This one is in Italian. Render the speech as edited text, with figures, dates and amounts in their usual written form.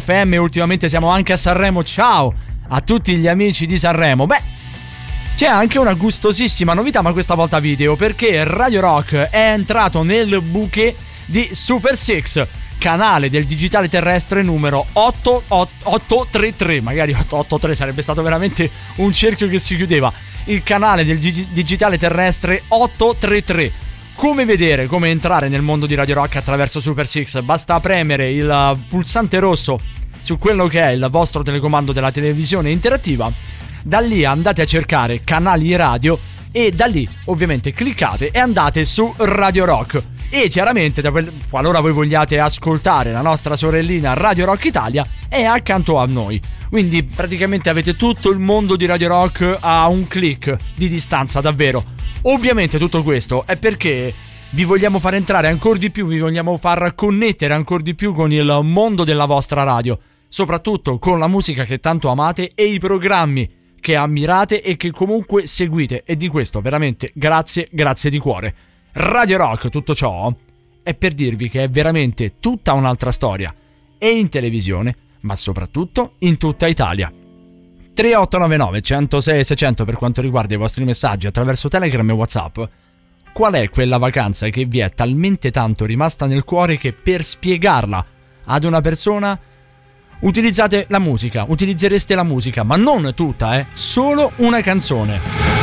FM e ultimamente siamo anche a Sanremo. Ciao a tutti gli amici di Sanremo. Beh, c'è anche una gustosissima novità, ma questa volta video, perché Radio Rock è entrato nel bouquet di Super 6, canale del digitale terrestre numero 833. Magari 883 sarebbe stato veramente un cerchio che si chiudeva. Il canale del digitale terrestre 833. Come vedere, come entrare nel mondo di Radio Rock attraverso Super 6? Basta premere il pulsante rosso su quello che è il vostro telecomando della televisione interattiva. Da lì andate a cercare canali radio e da lì ovviamente cliccate e andate su Radio Rock. E chiaramente qualora voi vogliate ascoltare la nostra sorellina Radio Rock Italia, è accanto a noi. Quindi praticamente avete tutto il mondo di Radio Rock a un click di distanza, davvero. Ovviamente tutto questo è perché vi vogliamo far entrare ancora di più, vi vogliamo far connettere ancora di più con il mondo della vostra radio, soprattutto con la musica che tanto amate e i programmi che ammirate e che comunque seguite, e di questo veramente grazie di cuore. Radio Rock, tutto ciò è per dirvi che è veramente tutta un'altra storia, e in televisione, ma soprattutto in tutta Italia. 3899 106 600 per quanto riguarda i vostri messaggi attraverso Telegram e WhatsApp. Qual è quella vacanza che vi è talmente tanto rimasta nel cuore che per spiegarla ad una persona utilizzereste la musica, ma non tutta, solo una canzone.